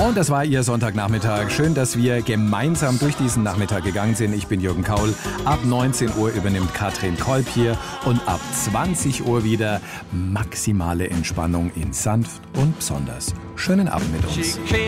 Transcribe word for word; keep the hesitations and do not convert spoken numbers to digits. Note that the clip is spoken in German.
Und das war Ihr Sonntagnachmittag. Schön, dass wir gemeinsam durch diesen Nachmittag gegangen sind. Ich bin Jürgen Kaul. Ab neunzehn Uhr übernimmt Katrin Kolb hier und ab zwanzig Uhr wieder maximale Entspannung in sanft und besonders. Schönen Abend mit uns.